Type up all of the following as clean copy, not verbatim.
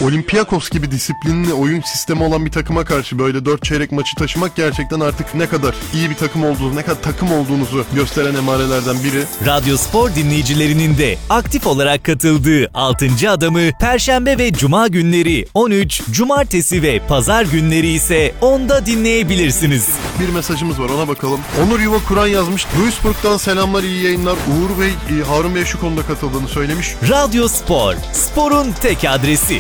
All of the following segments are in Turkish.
Olympiakos gibi disiplinli oyun sistemi olan bir takıma karşı böyle 4 çeyrek maçı taşımak gerçekten artık ne kadar iyi bir takım olduğunu, ne kadar takım olduğunuzu gösteren emarelerden biri. Radyo Spor dinleyicilerinin de aktif olarak katıldığı 6. Adamı Perşembe ve Cuma günleri 13, Cumartesi ve Pazar günleri ise 10'da dinleyebilirsiniz. Bir mesajımız var, ona bakalım. Onur Yuva Kur'an yazmış. Duisburg'dan selamlar, iyi yayınlar. Uğur Bey, Harun Bey şu konuda katıldığını söylemiş. Radyo Spor, sporun tek adresi.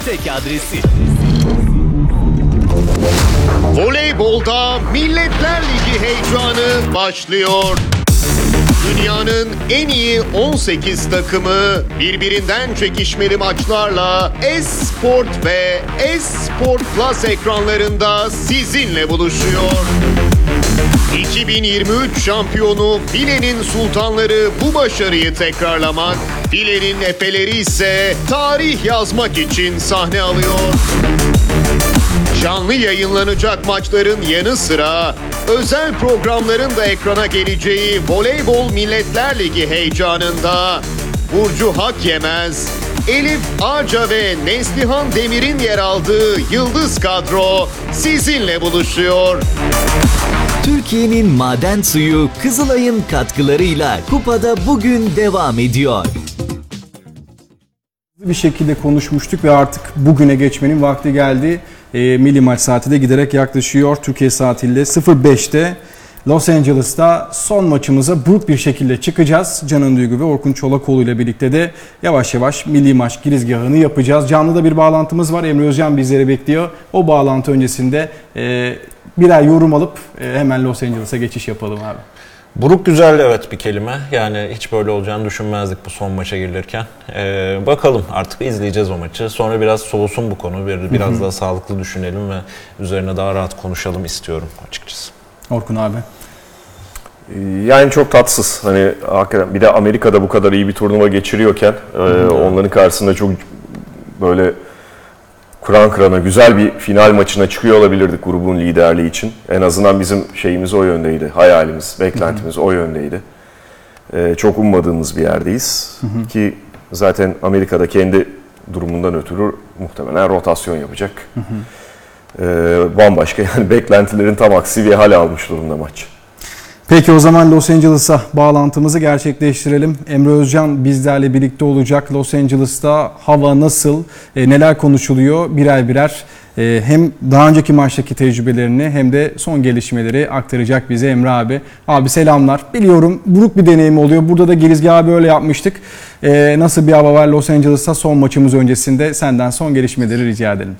Voleybolda Milletler Ligi heyecanı başlıyor. Dünyanın en iyi 18 takımı birbirinden çekişmeli maçlarla Esport ve Esport Plus ekranlarında sizinle buluşuyor. 2023 şampiyonu Filenin Sultanları bu başarıyı tekrarlamak, Filenin Efeleri ise tarih yazmak için sahne alıyor. Canlı yayınlanacak maçların yanı sıra özel programların da ekrana geleceği Voleybol Milletler Ligi heyecanında Burcu Hakyemez, Elif Ağca ve Neslihan Demir'in yer aldığı Yıldız Kadro sizinle buluşuyor. Türkiye'nin maden suyu Kızılay'ın katkılarıyla kupada bugün devam ediyor. Bir şekilde konuşmuştuk ve artık bugüne geçmenin vakti geldi. Milli maç saati de giderek yaklaşıyor. Türkiye saatiyle 05'te Los Angeles'ta son maçımıza buruk bir şekilde çıkacağız. Canan Duygu ve Orkun Çolakoğlu ile birlikte de yavaş yavaş milli maç girizgahını yapacağız. Canlıda bir bağlantımız var. Emre Özcan bizleri bekliyor. O bağlantı öncesinde birer yorum alıp hemen Los Angeles'a geçiş yapalım abi. Buruk güzel, evet, bir kelime. Yani hiç böyle olacağını düşünmezdik bu son maça girilirken. Bakalım, artık izleyeceğiz o maçı. Sonra biraz soğusun bu konu. Biraz daha sağlıklı düşünelim ve üzerine daha rahat konuşalım istiyorum açıkçası. Orkun abi. Yani çok tatsız. Hani hakikaten bir de Amerika'da bu kadar iyi bir turnuva geçiriyorken onların karşısında çok böyle Kur'an kırana güzel bir final maçına çıkıyor olabilirdik grubun liderliği için. En azından bizim şeyimiz o yöndeydi. Hayalimiz, beklentimiz o yöndeydi. Çok ummadığımız bir yerdeyiz. Ki zaten Amerika'da kendi durumundan ötürü muhtemelen rotasyon yapacak. Bambaşka, yani beklentilerin tam aksi bir hal almış durumda maç. Peki o zaman Los Angeles'a bağlantımızı gerçekleştirelim. Emre Özcan bizlerle birlikte olacak. Los Angeles'ta hava nasıl, neler konuşuluyor birer birer hem daha önceki maçtaki tecrübelerini hem de son gelişmeleri aktaracak bize Emre abi. Abi selamlar. Biliyorum buruk bir deneyim oluyor. Burada da girizgahı böyle yapmıştık. Nasıl bir hava var Los Angeles'ta son maçımız öncesinde? Senden son gelişmeleri rica edelim.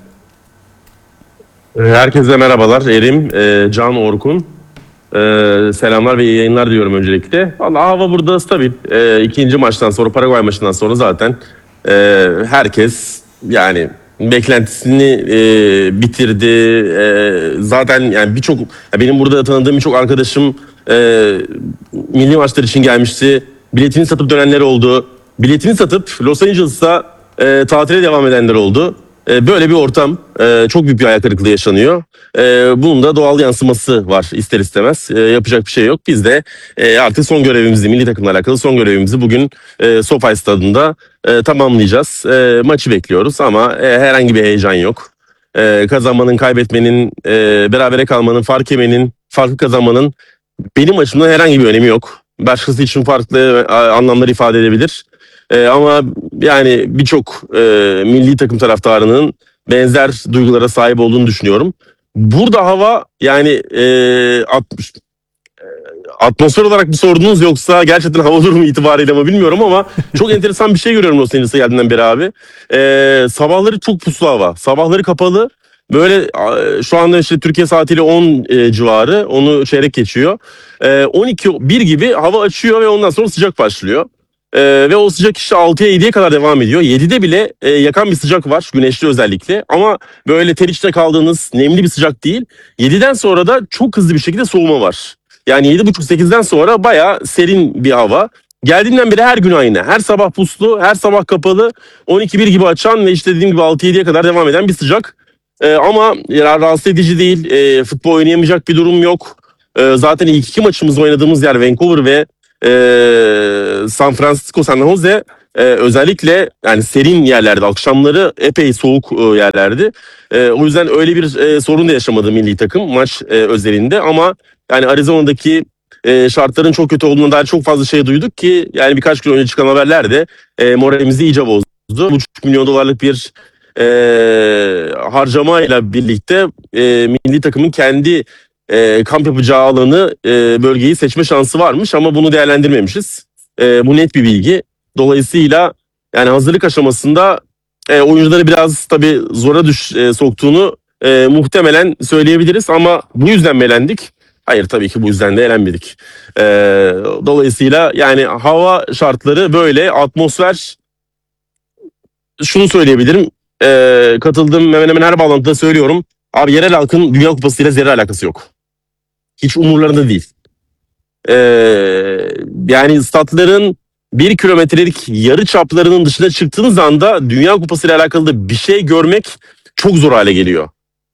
Herkese merhabalar. Erim, Can, Orkun. Selamlar ve iyi yayınlar diyorum öncelikle. Vallahi hava burada stabil. İkinci maçtan sonra, Paraguay maçından sonra zaten herkes yani beklentisini bitirdi. Zaten yani benim burada tanıdığım birçok arkadaşım milli maçlar için gelmişti. Biletini satıp dönenler oldu. Biletini satıp Los Angeles'ta tatile devam edenler oldu. Böyle bir ortam, çok büyük bir hayal kırıklığı yaşanıyor. Bunun da doğal yansıması var ister istemez. Yapacak bir şey yok. Biz de artık son görevimizi, milli takımla alakalı son görevimizi bugün SoFi Stadı'nda tamamlayacağız. Maçı bekliyoruz ama herhangi bir heyecan yok. Kazanmanın, kaybetmenin, berabere kalmanın, fark yemenin, farklı kazanmanın benim açımdan herhangi bir önemi yok. Başkası için farklı anlamlar ifade edebilir. Ama yani birçok milli takım taraftarının benzer duygulara sahip olduğunu düşünüyorum. Burada hava yani atmosfer olarak bir sorununuz yoksa gerçekten hava durumu itibariyle mi bilmiyorum ama çok enteresan bir şey görüyorum Los Angeles'a geldiğinden beri abi. Sabahları çok puslu hava. Sabahları kapalı. Böyle şu anda işte Türkiye saatiyle 10 civarı, onu çeyrek geçiyor. 12-1 gibi hava açıyor ve ondan sonra sıcak başlıyor. Ve o sıcak işte 6'ya 7'ye kadar devam ediyor. 7'de bile yakan bir sıcak var, güneşli özellikle. Ama böyle ter içinde kaldığınız nemli bir sıcak değil. 7'den sonra da çok hızlı bir şekilde soğuma var. Yani 7.30-8'den sonra bayağı serin bir hava. Geldiğinden beri her gün aynı. Her sabah puslu, her sabah kapalı. 12-1 gibi açan ve işte dediğim gibi 6-7'ye kadar devam eden bir sıcak. Ama rahatsız edici değil. Futbol oynayamayacak bir durum yok. Zaten ilk iki maçımızı oynadığımız yer Vancouver ve San Francisco, San Jose özellikle yani serin yerlerde, akşamları epey soğuk yerlerdi. O yüzden öyle bir sorun da yaşamadı milli takım maç özelinde, ama yani Arizona'daki şartların çok kötü olduğuna dair çok fazla şey duyduk ki yani birkaç gün önce çıkan haberler de moralimizi iyice bozdu. 1,5 milyon dolarlık bir harcamayla birlikte milli takımın kendi kamp yapacağı alanı, bölgeyi seçme şansı varmış ama bunu değerlendirmemişiz. Bu net bir bilgi. Dolayısıyla yani hazırlık aşamasında oyuncuları biraz tabii zora soktuğunu muhtemelen söyleyebiliriz, ama bu yüzden mi elendik? Hayır, tabii ki bu yüzden de elenmedik. Dolayısıyla yani hava şartları böyle, atmosfer, şunu söyleyebilirim. Katıldığım hemen hemen her bağlantıda söylüyorum. Abi yerel halkın Dünya Kupası ile zerre alakası yok. Hiç umurlarında değil. Yani statların 1 kilometrelik yarı çaplarının dışına çıktığınız anda Dünya Kupası ile alakalı da bir şey görmek çok zor hale geliyor.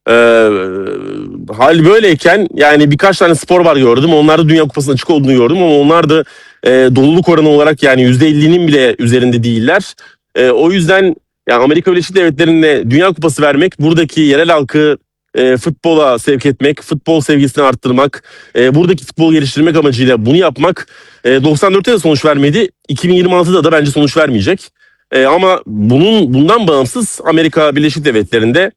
Hal böyleyken yani birkaç tane spor var gördüm. Onlarda Dünya Kupası'nın açık olduğunu gördüm, ama onlar da doluluk oranı olarak yani %50'nin bile üzerinde değiller. O yüzden yani Amerika Birleşik Devletleri'ne Dünya Kupası vermek, buradaki yerel halkı futbola sevk etmek, futbol sevgisini arttırmak, buradaki futbol geliştirmek amacıyla bunu yapmak 94'te de sonuç vermedi. 2026'da da bence sonuç vermeyecek. Ama bundan bağımsız Amerika Birleşik Devletleri'nde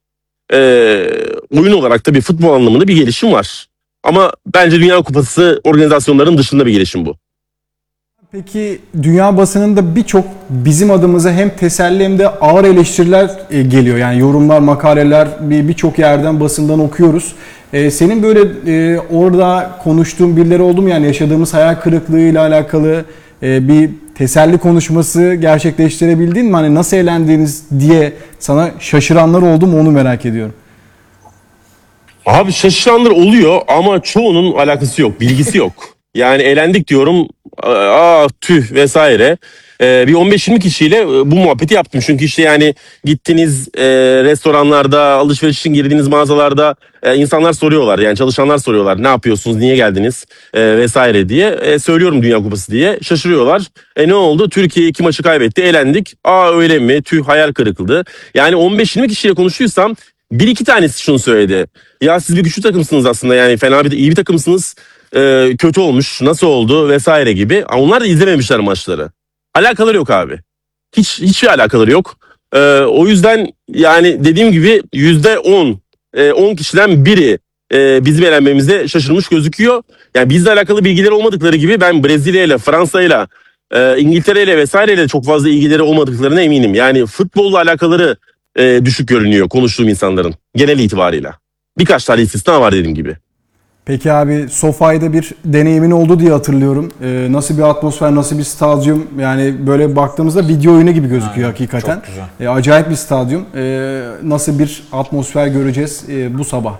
oyun olarak da bir futbol anlamında bir gelişim var. Ama bence Dünya Kupası organizasyonlarının dışında bir gelişim bu. Peki dünya basınında birçok bizim adımıza hem teselli hem de ağır eleştiriler geliyor. Yani yorumlar, makaleler birçok yerden, basından okuyoruz. Senin böyle orada konuştuğun birileri oldu mu? Yani yaşadığımız hayal kırıklığıyla alakalı bir teselli konuşması gerçekleştirebildin mi? Hani nasıl eğlendiğiniz diye sana şaşıranlar oldu mu, onu merak ediyorum. Abi şaşıranlar oluyor ama çoğunun alakası yok, bilgisi yok. Yani elendik diyorum, tüh vesaire. Bir 15-20 kişiyle bu muhabbeti yaptım. Çünkü işte yani gittiniz restoranlarda, alışveriş için girdiğiniz mağazalarda insanlar soruyorlar. Yani çalışanlar soruyorlar, ne yapıyorsunuz, niye geldiniz vesaire diye. Söylüyorum Dünya Kupası diye. Şaşırıyorlar. Ne oldu? Türkiye 2 maçı kaybetti, elendik. Öyle mi? Tüh, hayal kırıklığı. Yani 15-20 kişiyle konuştuysam 1-2 tanesi şunu söyledi. Ya siz bir güçlü takımsınız aslında, yani fena iyi bir takımsınız. Kötü olmuş, nasıl oldu vesaire gibi. Onlar da izlememişler maçları. Alakaları yok abi. Hiçbir alakaları yok. O yüzden yani dediğim gibi %10, 10 kişiden biri bizim elenmemize şaşırmış gözüküyor. Yani bizle alakalı bilgileri olmadıkları gibi ben Brezilya ile, Fransa ile, İngiltere ile vesaireyle çok fazla ilgileri olmadıklarına eminim. Yani futbolla alakaları düşük görünüyor konuştuğum insanların genel itibarıyla. Birkaç tane istisna var dediğim gibi. Peki abi, SoFi'de bir deneyimin oldu diye hatırlıyorum. Nasıl bir atmosfer, nasıl bir stadyum? Yani böyle baktığımızda video oyunu gibi gözüküyor hakikaten. Çok güzel. Acayip bir stadyum. Nasıl bir atmosfer göreceğiz bu sabah?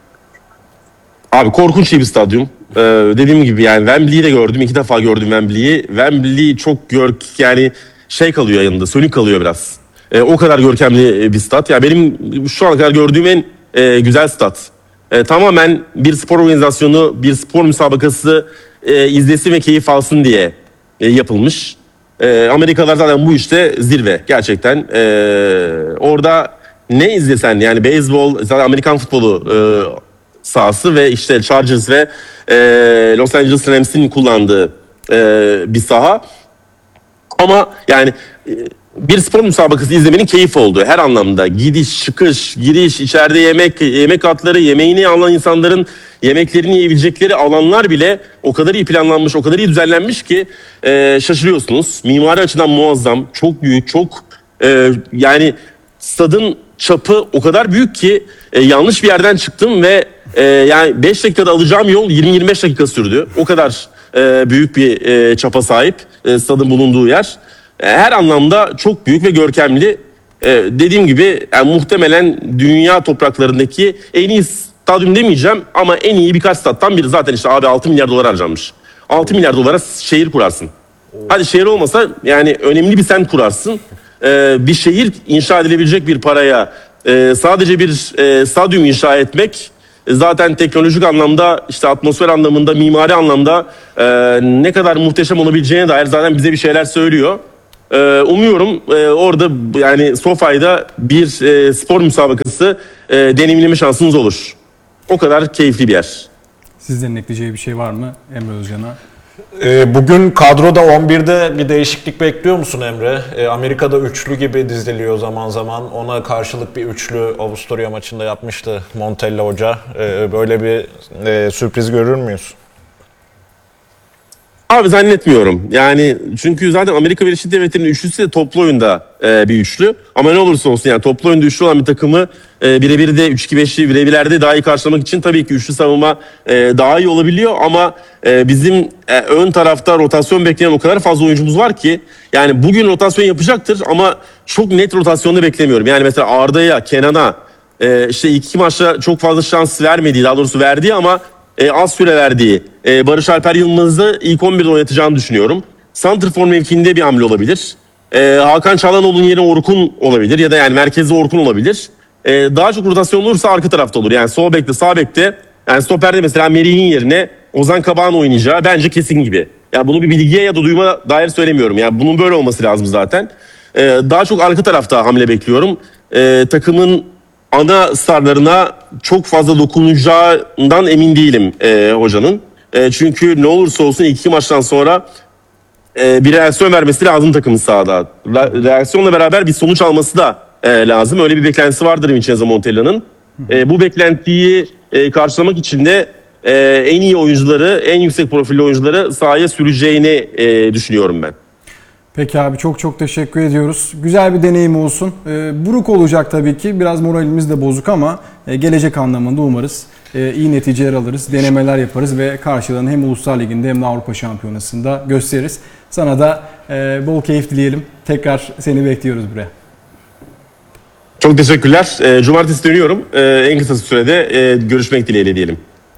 Abi korkunç bir stadyum. Dediğim gibi yani Wembley'i de gördüm. 2 defa gördüm Wembley'i. Wembley çok yani şey kalıyor yanında, sönük kalıyor biraz. O kadar görkemli bir stat. Yani benim şu ana kadar gördüğüm en güzel stat. Tamamen bir spor organizasyonu, bir spor müsabakası izlesin ve keyif alsın diye yapılmış. Amerikalılar zaten bu işte zirve gerçekten. Orada ne izlesen yani beyzbol, zaten Amerikan futbolu sahası ve işte Chargers ve Los Angeles Rams'in kullandığı bir saha. Ama yani bir spor müsabakası izlemenin keyif olduğu her anlamda, gidiş, çıkış, giriş, içeride yemek hatları, yemeğini alan insanların yemeklerini yiyebilecekleri alanlar bile o kadar iyi planlanmış, o kadar iyi düzenlenmiş ki şaşırıyorsunuz. Mimari açıdan muazzam, çok büyük, çok yani stadın çapı o kadar büyük ki yanlış bir yerden çıktım ve yani 5 dakikada alacağım yol 20-25 dakika sürdü. O kadar büyük bir çapa sahip stadın bulunduğu yer. Her anlamda çok büyük ve görkemli. Dediğim gibi yani muhtemelen dünya topraklarındaki en iyi stadyum demeyeceğim ama en iyi birkaç stat'tan biri. Zaten işte abi 6 milyar dolar harcanmış. 6 milyar dolara şehir kurarsın. Hadi şehir olmasa yani önemli bir semt kurarsın. Bir şehir inşa edilebilecek bir paraya sadece bir stadyum inşa etmek zaten teknolojik anlamda, işte atmosfer anlamında, mimari anlamda ne kadar muhteşem olabileceğine dair zaten bize bir şeyler söylüyor. Umuyorum orada yani SoFi'da bir spor müsabakası deneyimleme şansınız olur. O kadar keyifli bir yer. Sizlerin ekleyeceği bir şey var mı Emre Özcan'a? Bugün kadroda 11'de bir değişiklik bekliyor musun Emre? Amerika'da üçlü gibi diziliyor zaman zaman. Ona karşılık bir üçlü Avusturya maçında yapmıştı Montella Hoca. Böyle bir sürpriz görür müyüz? Abi zannetmiyorum. Yani çünkü zaten Amerika Birleşik Devletleri'nin üçlüsü de toplu oyunda bir üçlü. Ama ne olursa olsun yani toplu oyunda üçlü olan bir takımı birebir de 3-2-5'li birebirlerde daha iyi karşılamak için tabii ki üçlü savunma daha iyi olabiliyor. Ama bizim ön tarafta rotasyon bekleyen o kadar fazla oyuncumuz var ki yani bugün rotasyon yapacaktır ama çok net rotasyonda beklemiyorum. Yani mesela Arda'ya, Kenan'a işte iki maçta çok fazla şans vermediği, daha doğrusu verdiği ama az süre verdiği Barış Alper Yılmaz'ı ilk 11'de oynatacağını düşünüyorum. Santrfor mevkiinde bir hamle olabilir. Hakan Çalhanoğlu'nun yerine Orkun olabilir ya da yani merkezde Orkun olabilir. Daha çok rotasyon olursa arka tarafta olur. Yani sol bekte, sağ bekte, yani stoperde mesela Merih'in yerine Ozan Kabak'ın oynayacağı bence kesin gibi. Yani bunu bir bilgiye ya da duyuma dair söylemiyorum. Yani bunun böyle olması lazım zaten. Daha çok arka tarafta hamle bekliyorum. Takımın ana starlarına çok fazla dokunacağından emin değilim hocanın. Çünkü ne olursa olsun iki maçtan sonra bir reaksiyon vermesi lazım takımın sahada. Reaksiyonla beraber bir sonuç alması da lazım. Öyle bir beklentisi vardır Vincenzo Montella'nın. Bu beklentiyi karşılamak için de en iyi oyuncuları, en yüksek profilli oyuncuları sahaya süreceğini düşünüyorum ben. Peki abi çok teşekkür ediyoruz. Güzel bir deneyim olsun. Buruk olacak tabii ki. Biraz moralimiz de bozuk ama gelecek anlamında umarız iyi neticeler alırız, denemeler yaparız ve karşılığını hem Uluslar Ligi'nde hem de Avrupa Şampiyonası'nda gösteririz. Sana da bol keyif dileyelim. Tekrar seni bekliyoruz buraya. Çok teşekkürler. Cumartesi dönüyorum. En kısa sürede görüşmek dileğiyle diyelim.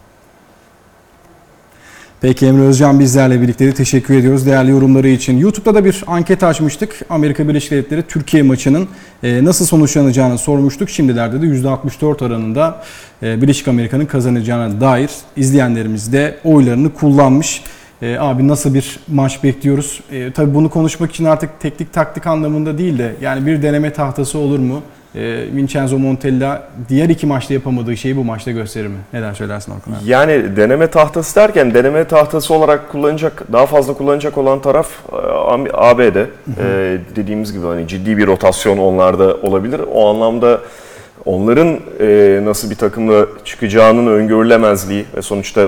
Peki Emre Özcan bizlerle birlikte teşekkür ediyoruz değerli yorumları için. YouTube'da da bir anket açmıştık. Amerika Birleşik Devletleri Türkiye maçının nasıl sonuçlanacağını sormuştuk. Şimdilerde de %64 oranında Birleşik Amerika'nın kazanacağına dair izleyenlerimiz de oylarını kullanmış. Abi nasıl bir maç bekliyoruz? Tabii bunu konuşmak için artık teknik taktik anlamında değil de yani bir deneme tahtası olur mu? Vincenzo Montella diğer iki maçta yapamadığı şeyi bu maçta gösterir mi? Neden söylersin Orkun abi? Yani deneme tahtası derken deneme tahtası olarak daha fazla kullanacak olan taraf ABD. Dediğimiz gibi hani ciddi bir rotasyon onlarda olabilir. O anlamda onların nasıl bir takımla çıkacağının öngörülemezliği ve sonuçta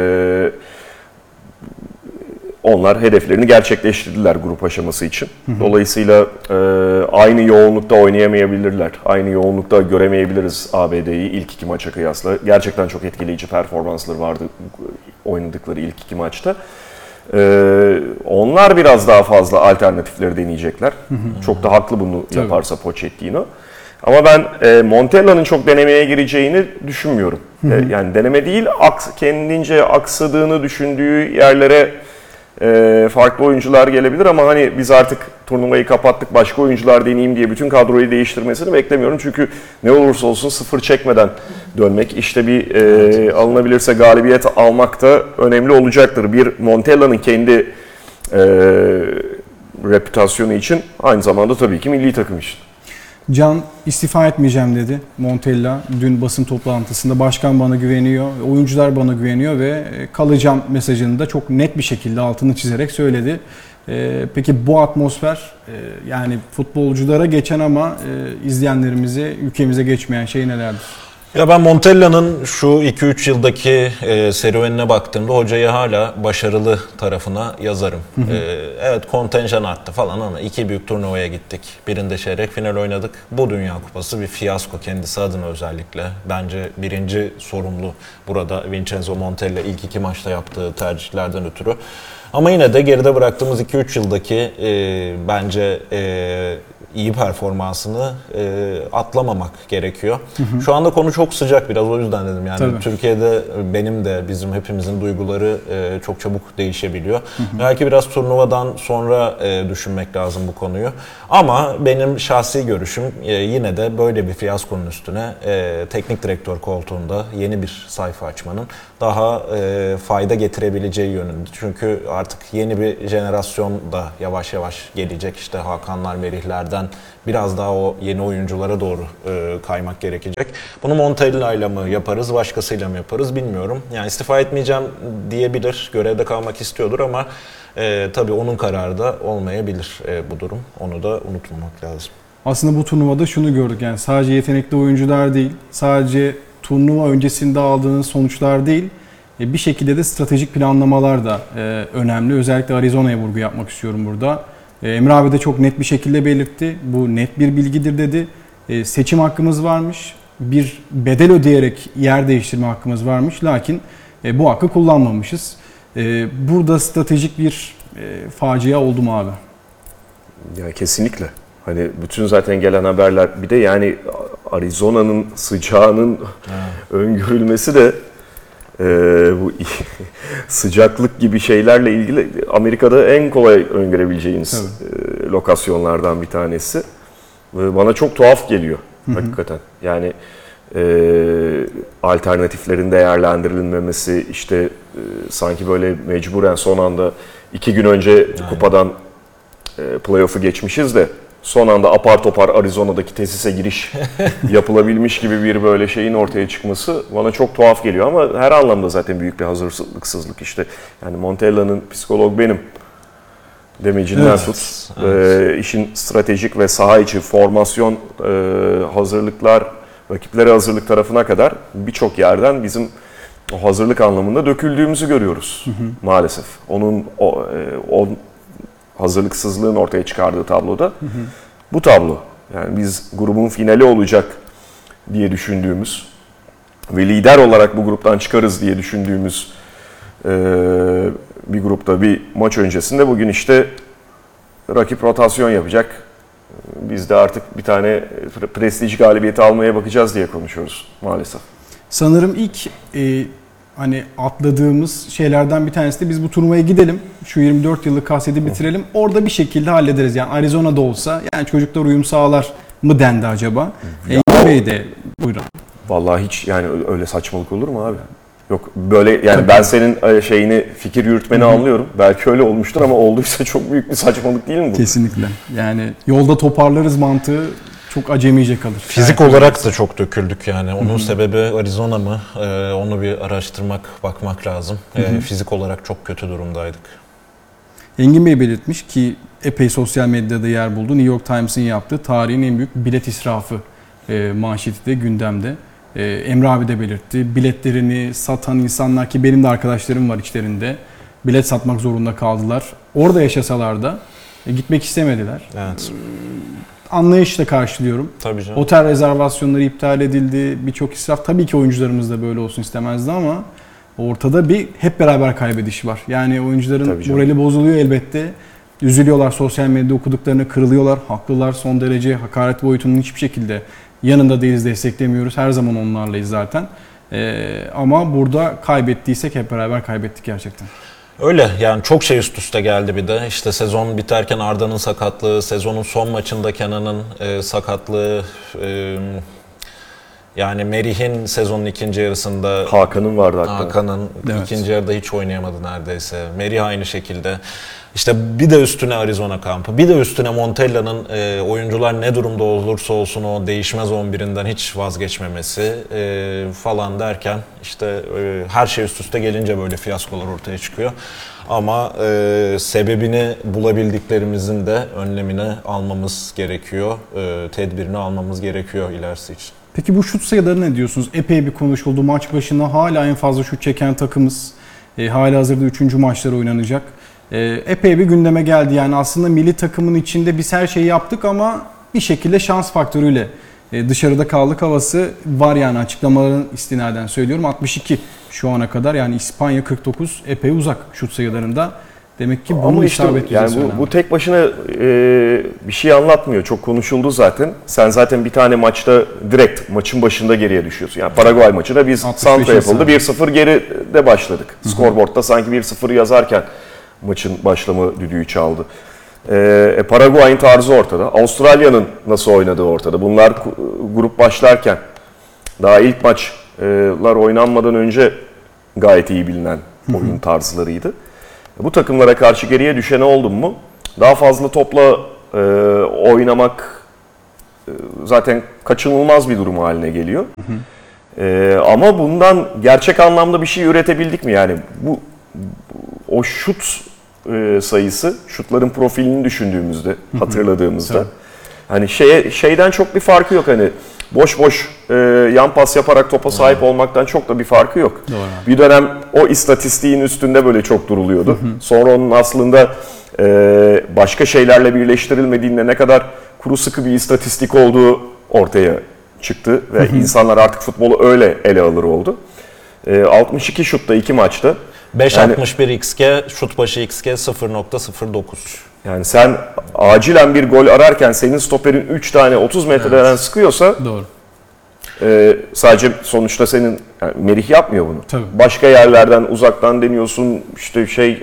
onlar hedeflerini gerçekleştirdiler grup aşaması için. Dolayısıyla aynı yoğunlukta oynayamayabilirler. Aynı yoğunlukta göremeyebiliriz ABD'yi ilk iki maça kıyasla. Gerçekten çok etkileyici performansları vardı oynadıkları ilk iki maçta. Onlar biraz daha fazla alternatifleri deneyecekler. Çok da haklı bunu yaparsa Pochettino. Ama ben Montella'nın çok denemeye gireceğini düşünmüyorum. Yani deneme değil, kendince aksadığını düşündüğü yerlere farklı oyuncular gelebilir ama hani biz artık turnuvayı kapattık, başka oyuncular deneyeyim diye bütün kadroyu değiştirmesini beklemiyorum. Çünkü ne olursa olsun sıfır çekmeden dönmek, işte bir alınabilirse galibiyet almak da önemli olacaktır. Bir Montella'nın kendi reputasyonu için, aynı zamanda tabii ki milli takım için. Can istifa etmeyeceğim dedi Montella dün basın toplantısında. Başkan bana güveniyor, oyuncular bana güveniyor ve kalacağım mesajını da çok net bir şekilde altını çizerek söyledi. Peki bu atmosfer yani futbolculara geçen ama izleyenlerimize, ülkemize geçmeyen şey nelerdir? Ya ben Montella'nın şu 2-3 yıldaki serüvenine baktığımda hocayı hala başarılı tarafına yazarım. Evet kontenjan arttı falan ama iki büyük turnuvaya gittik. Birinde çeyrek final oynadık. Bu Dünya Kupası bir fiyasko kendisi adına özellikle. Bence birinci sorumlu burada Vincenzo Montella ilk iki maçta yaptığı tercihlerden ötürü. Ama yine de geride bıraktığımız 2-3 yıldaki bence iyi performansını atlamamak gerekiyor. Şu anda konu çok sıcak biraz, o yüzden dedim yani. Tabii. Türkiye'de benim de bizim hepimizin duyguları çok çabuk değişebiliyor. Belki biraz turnuvadan sonra düşünmek lazım bu konuyu. Ama benim şahsi görüşüm yine de böyle bir fiyaskonun üstüne teknik direktör koltuğunda yeni bir sayfa açmanın daha fayda getirebileceği yönünde. Çünkü artık yeni bir jenerasyon da yavaş yavaş gelecek. İşte Hakanlar, Merihlerden biraz daha o yeni oyunculara doğru kaymak gerekecek. Bunu Montella ile mi yaparız, başkasıyla mı yaparız bilmiyorum. Yani istifa etmeyeceğim diyebilir, görevde kalmak istiyordur ama tabii onun kararı da olmayabilir bu durum. Onu da unutmamak lazım. Aslında bu turnuvada şunu gördük, yani sadece yetenekli oyuncular değil, sadece turnuva öncesinde aldığınız sonuçlar değil, bir şekilde de stratejik planlamalar da önemli. Özellikle Arizona'ya vurgu yapmak istiyorum burada. Emre abi de çok net bir şekilde belirtti. Bu net bir bilgidir dedi. Seçim hakkımız varmış. Bir bedel ödeyerek yer değiştirme hakkımız varmış. Lakin bu hakkı kullanmamışız. Burada stratejik bir facia oldu mu abi? Ya kesinlikle. Hani bütün zaten gelen haberler, bir de yani Arizona'nın sıcağının öngörülmesi de bu sıcaklık gibi şeylerle ilgili Amerika'da en kolay öngörebileceğiniz lokasyonlardan bir tanesi. Bana çok tuhaf geliyor hakikaten. Yani alternatiflerin değerlendirilmemesi, işte sanki böyle mecburen son anda 2 gün önce kupadan playoff'u geçmişiz de son anda apar topar Arizona'daki tesise giriş yapılabilmiş gibi bir böyle şeyin ortaya çıkması bana çok tuhaf geliyor ama her anlamda zaten büyük bir hazırlıksızlık işte. Yani Montella'nın psikolog benim demecinden tut, işin stratejik ve saha içi formasyon, hazırlıklar, rakiplere hazırlık tarafına kadar birçok yerden bizim o hazırlık anlamında döküldüğümüzü görüyoruz maalesef. Onun o hazırlıksızlığın ortaya çıkardığı tabloda bu tablo. Yani biz grubun finali olacak diye düşündüğümüz ve lider olarak bu gruptan çıkarız diye düşündüğümüz bir grupta bir maç öncesinde bugün işte rakip rotasyon yapacak. Biz de artık bir tane prestij galibiyeti almaya bakacağız diye konuşuyoruz maalesef. Sanırım ilk hani atladığımız şeylerden bir tanesi de biz bu turnuvaya gidelim. Şu 24 yıllık kaseti bitirelim. Orada bir şekilde hallederiz. Yani Arizona'da olsa yani çocuklar uyum sağlar mı dendi acaba? Engin Bey de buyurun. Vallahi hiç yani öyle saçmalık olur mu abi? Yok böyle yani ben senin şeyini, fikir yürütmeni anlıyorum. Belki öyle olmuştur ama olduysa çok büyük bir saçmalık değil mi bu? Kesinlikle. Yani yolda toparlarız mantığı çok acemice kalır. Fizik olarak da çok döküldük yani. Onun sebebi Arizona mı? Onu bir araştırmak, bakmak lazım. Fizik olarak çok kötü durumdaydık. Engin Bey belirtmiş ki epey sosyal medyada yer buldu. New York Times'ın yaptığı tarihin en büyük bilet israfı manşeti de gündemde. Emre abi de belirtti. Biletlerini satan insanlar, ki benim de arkadaşlarım var içlerinde, bilet satmak zorunda kaldılar. Orada yaşasalar da gitmek istemediler. Evet. Anlayışla karşılıyorum. Tabii canım. Otel rezervasyonları iptal edildi. Birçok israf. Tabii ki oyuncularımız da böyle olsun istemezdi ama ortada bir hep beraber kaybediş var. Yani oyuncuların morali bozuluyor elbette. Üzülüyorlar, sosyal medyada okuduklarını kırılıyorlar. Haklılar, son derece hakaret boyutunun hiçbir şekilde yanında değiliz, desteklemiyoruz. Her zaman onlarlayız zaten. Ama burada kaybettiysek hep beraber kaybettik gerçekten. Öyle yani, çok şey üst üste geldi bir de. İşte sezon biterken Arda'nın sakatlığı, sezonun son maçında Kenan'ın sakatlığı, yani Merih'in sezonun ikinci yarısında, Hakan'ın vardı hatta. Hakan'ın ikinci yarıda hiç oynayamadı neredeyse. Merih aynı şekilde. İşte bir de üstüne Arizona kampı, bir de üstüne Montella'nın oyuncular ne durumda olursa olsun o değişmez 11'inden hiç vazgeçmemesi falan derken işte her şey üst üste gelince böyle fiyaskolar ortaya çıkıyor. Ama sebebini bulabildiklerimizin de önlemini almamız gerekiyor, tedbirini almamız gerekiyor ilerisi için. Peki bu şut sayıları ne diyorsunuz? Epey bir konuşuldu. Maç başına hala en fazla şut çeken takımız. Hala hazırda 3. maçlar oynanacak. Epey bir gündeme geldi. Yani aslında milli takımın içinde biz her şeyi yaptık ama bir şekilde şans faktörüyle dışarıda kaldık havası var yani, açıklamaların istinaden söylüyorum. 62 şu ana kadar, yani İspanya 49, epey uzak şut sayılarında. Demek ki Ama bunu işte isabet yani bu tek başına bir şey anlatmıyor. Çok konuşuldu zaten. Sen zaten bir tane maçta direkt maçın başında geriye düşüyorsun. Yani Paraguay maçında biz 65. santra yapıldı. saniye. 1-0 geride başladık. Scoreboard'da sanki 1-0 yazarken maçın başlama düdüğü çaldı. Paraguay'ın tarzı ortada. Avustralya'nın nasıl oynadığı ortada. Bunlar grup başlarken daha ilk maçlar oynanmadan önce gayet iyi bilinen oyun tarzlarıydı. Bu takımlara karşı geriye düşen oldu mu daha fazla topla oynamak zaten kaçınılmaz bir durum haline geliyor. Ama bundan gerçek anlamda bir şey üretebildik mi? Yani o şut sayısı, şutların profilini düşündüğümüzde, hatırladığımızda hani şeyden çok bir farkı yok, hani boş yan pas yaparak topa sahip olmaktan çok da bir farkı yok. Bir dönem o istatistiğin üstünde böyle çok duruluyordu. Sonra onun aslında başka şeylerle birleştirilmediğinde ne kadar kuru sıkı bir istatistik olduğu ortaya çıktı ve insanlar artık futbolu öyle ele alır oldu. 62 şutta 2 maçta. 5.61 XG, şut başı XG 0.09. Yani sen acilen bir gol ararken senin stoperin 3 tane 30 metreden sıkıyorsa Doğru. Sadece sonuçta senin yani Merih yapmıyor bunu. Tabii. Başka yerlerden uzaktan deniyorsun işte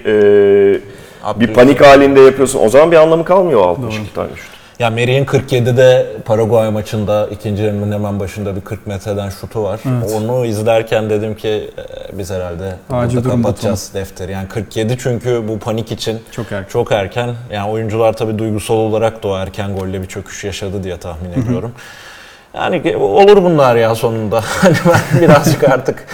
bir panik halinde yapıyorsun. O zaman bir anlamı kalmıyor o 62 tane şut. Ya Merih'in 47'de Paraguay maçında ikinci yarının hemen başında bir 40 metreden şutu var. Evet. Onu izlerken dedim ki biz herhalde Acil burada durumda kapatacağız defteri. Yani 47 çünkü bu panik için Çok erken. Yani oyuncular tabii duygusal olarak da o erken golle bir çöküş yaşadı diye tahmin ediyorum. Yani olur bunlar ya sonunda. Hani ben birazcık artık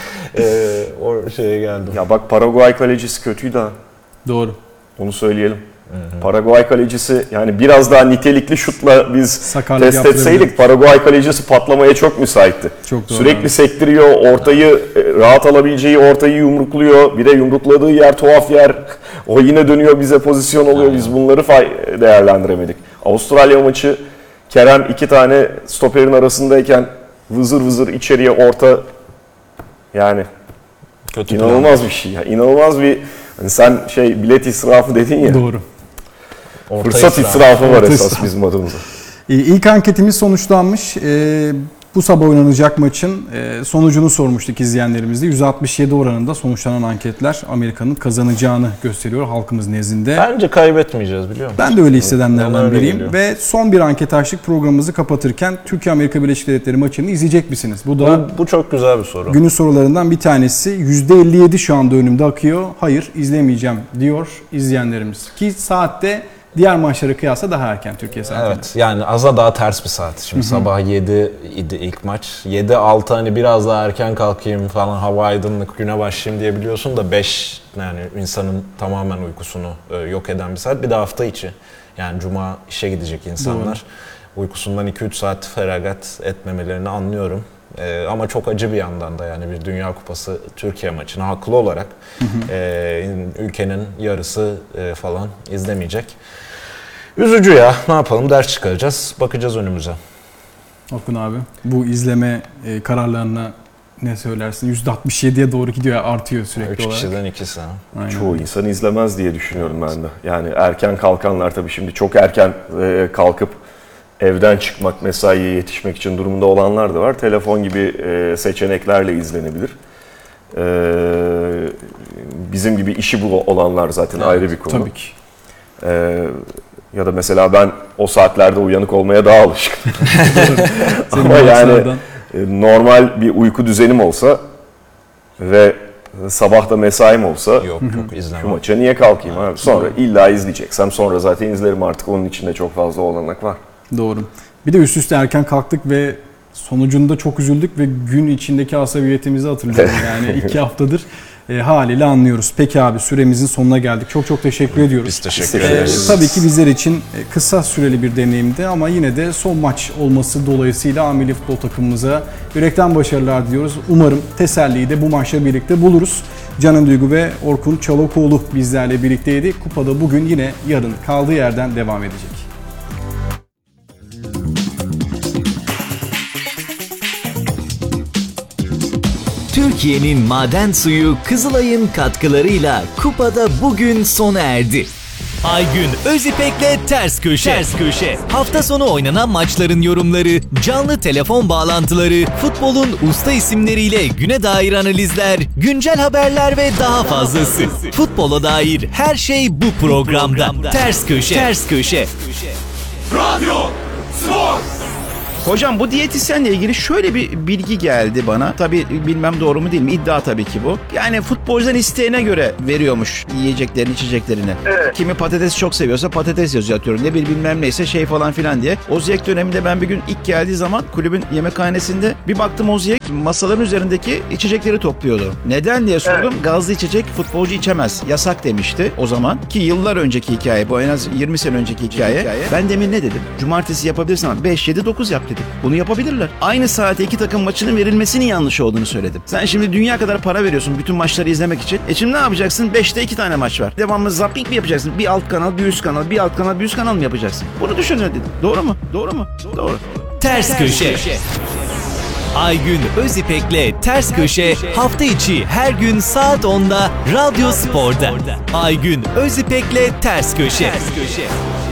o şeye geldim. Ya bak Paraguay kalecisi kötüydü ha. Doğru. Onu söyleyelim. Paraguay kalecisi yani biraz daha nitelikli şutla biz Sakarlık test etseydik Paraguay kalecisi patlamaya çok müsaitti. Çok doğru Sürekli abi. sektiriyor, ortayı rahat alabileceği ortayı yumrukluyor. Bir de yumrukladığı yer tuhaf yer. O yine dönüyor bize pozisyon oluyor. Biz bunları değerlendiremedik. Avustralya maçı Kerem 2 tane stoperin arasındayken vızır vızır içeriye orta yani Kötü inanılmaz bir şey ya. İnanılmaz bir hani sen bilet israfı dedin ya. Doğru. Fırsat israfı var esas bizim adımıza. İlk anketimiz sonuçlanmış. Bu sabah oynanacak maçın sonucunu sormuştuk izleyenlerimizle. 167 oranında sonuçlanan anketler Amerika'nın kazanacağını gösteriyor halkımız nezdinde. Bence kaybetmeyeceğiz biliyor musun? Ben de öyle hissedenlerden Bana öyle biriyim. geliyor. Ve son bir anket açtık, programımızı kapatırken Türkiye-Amerika Birleşik Devletleri maçını izleyecek misiniz? Bu da Bu çok güzel bir soru. günün sorularından bir tanesi. %57 şu anda önümde akıyor. Hayır, izlemeyeceğim diyor izleyenlerimiz. Ki saatte diğer maçlara kıyasla daha erken Türkiye saatinde. Evet yani aza daha ters bir saat. Şimdi sabah 7 idi ilk maç. 7-6 hani biraz daha erken kalkayım falan, hava aydınlık, güne başlayayım diye biliyorsun da 5 yani insanın tamamen uykusunu yok eden bir saat. Bir de hafta içi. Yani cuma işe gidecek insanlar. Uykusundan 2-3 saat feragat etmemelerini anlıyorum. Ama çok acı bir yandan da yani bir Dünya Kupası Türkiye maçını haklı olarak ülkenin yarısı falan izlemeyecek. Üzücü ya. Ne yapalım? Ders çıkaracağız. Bakacağız önümüze. Orkun abi, bu izleme kararlarına ne söylersin? %67'ye doğru gidiyor, artıyor sürekli 3 olarak. kişiden ikisi. Aynen. Çoğu insan izlemez diye düşünüyorum ben de. Yani erken kalkanlar tabii şimdi çok erken kalkıp evden çıkmak, mesaiye yetişmek için durumunda olanlar da var. Telefon gibi seçeneklerle izlenebilir. Bizim gibi işi bu olanlar zaten ayrı bir konu. Tabii ki. Ya da mesela ben o saatlerde uyanık olmaya daha alışkınım. Senin Ama yani maçlardan- normal bir uyku düzenim olsa ve sabah da mesaim olsa Yok yok şu izlemem. maça niye kalkayım abi? Sonra illa izleyeceksem sonra zaten izlerim, artık onun içinde çok fazla olanak var. Doğru. Bir de üst üste erken kalktık ve sonucunda çok üzüldük ve gün içindeki asabiyetimizi hatırlıyorum. Yani 2 haftadır haliyle anlıyoruz. Peki abi, süremizin sonuna geldik. Çok çok teşekkür ediyoruz. Biz teşekkür ederiz. Tabii ki bizler için kısa süreli bir deneyimdi ama yine de son maç olması dolayısıyla A milli futbol takımımıza yürekten başarılar diyoruz. Umarım teselliyi de bu maçla birlikte buluruz. Canan Duygu ve Orkun Çolakoğlu bizlerle birlikteydi. Kupada bugün yine yarın kaldığı yerden devam edecek. Türkiye'nin maden suyu Kızılay'ın katkılarıyla kupada bugün sona erdi. Aygün Özipek'le Ters Köşe. Hafta sonu oynanan maçların yorumları, canlı telefon bağlantıları, futbolun usta isimleriyle güne dair analizler, güncel haberler ve daha fazlası. Futbola dair her şey bu programda. Ters Köşe. Hocam bu diyetisyenle ilgili şöyle bir bilgi geldi bana. Tabii bilmem doğru mu değil mi? İddia tabii ki bu. Yani futbolcudan isteğine göre veriyormuş yiyeceklerini, içeceklerini. Evet. Kimi patates çok seviyorsa patates yazıyor atıyorum. Ne bilmem neyse şey falan filan diye. Oziyek döneminde ben bir gün ilk geldiği zaman kulübün yemekhanesinde bir baktım Oziyek masaların üzerindeki içecekleri topluyordu. Neden diye sordum. Evet. Gazlı içecek futbolcu içemez. Yasak demişti o zaman. Ki yıllar önceki hikaye bu, en az 20 sene önceki hikaye. Ben demin ne dedim? Cumartesi yapabilirsin ama 5, 7, 9 yap dedim. Bunu yapabilirler. Aynı saate 2 takım maçının verilmesinin yanlış olduğunu söyledim. Sen şimdi dünya kadar para veriyorsun bütün maçları izlemek için. Şimdi ne yapacaksın? 5'te 2 tane maç var. Devamlı zapping mi yapacaksın? Bir alt kanal, bir üst kanal, bir alt kanal, bir üst kanal mı yapacaksın? Bunu düşünün dedim. Doğru mu? Doğru. Ters Köşe. Aygün Özipek'le Ters Köşe hafta içi her gün saat 10'da Radyo Spor'da. Aygün Özipek'le Ters Köşe.